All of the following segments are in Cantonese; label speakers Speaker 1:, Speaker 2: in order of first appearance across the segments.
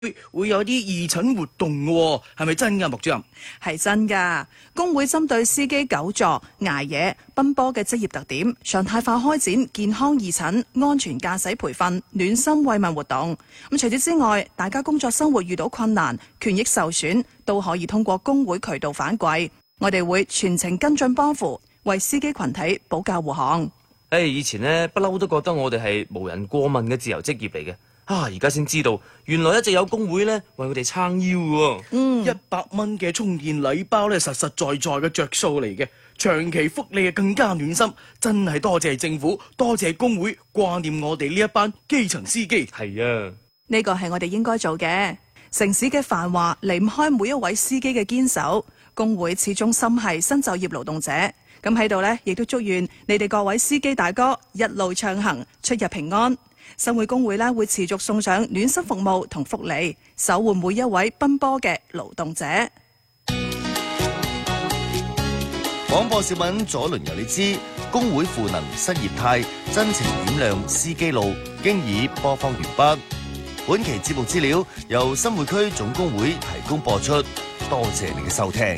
Speaker 1: 會有啲義診活動喎，係咪真㗎，穆主任？
Speaker 2: 係真㗎，工會針對司機久坐、捱夜、奔波嘅職業特點，常態化開展健康義診、安全駕駛培訓、暖心慰問活動。除此之外，大家工作生活遇到困難、權益受損，都可以通過工會渠道反饋。我哋會全程跟進幫扶，為司機群體保駕護航。
Speaker 3: 以前呢，不嬲都覺得我哋係無人過問嘅自由職業嚟嘅。而家先知道，原來一直有工會呢為我哋撐腰喎。
Speaker 1: 100蚊嘅充電禮包呢，實實在在嘅着數嚟嘅，長期福利更加暖心，真係多謝政府，多謝工會掛念我哋呢一班基層司機。
Speaker 3: 係啊，
Speaker 2: 呢個係我哋應該做嘅。城市嘅繁華離唔開每一位司機嘅堅守，工會始終心係新就業勞動者。咁喺度呢，亦都祝願你哋各位司機大哥一路暢行，出入平安。新會工會呢會持續送上暖心服務同福利，守護每一位奔波嘅勞動者。
Speaker 4: 廣播小品左輪由你知，工會賦能失業態，真情點亮司機路，經已播放完畢。本期節目資料由新會區總工會提供播出，多謝你嘅收聽。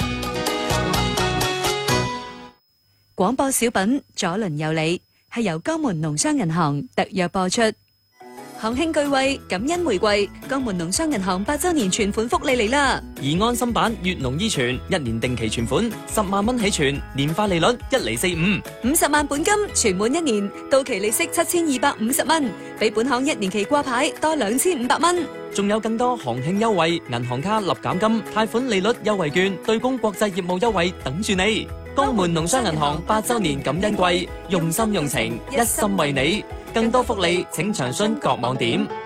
Speaker 5: 廣播小品左輪有你係由江門農商銀行特約播出。行慶巨惠，感恩回饋，江門農商銀行8周年存款福利嚟啦！
Speaker 6: 而安心版粵農依存1年定期存款10萬蚊起存，年化利率1厘45，50
Speaker 5: 萬本金存滿1年，到期利息7250蚊，比本行1年期掛牌多2500蚊。
Speaker 6: 仲有更多行慶優惠，銀行卡立減金、貸款利率優惠券、對公國際業務優惠等住你。江門農商銀行8周年感恩季，用心用情，一心為你。更多福利請詳詢各網點。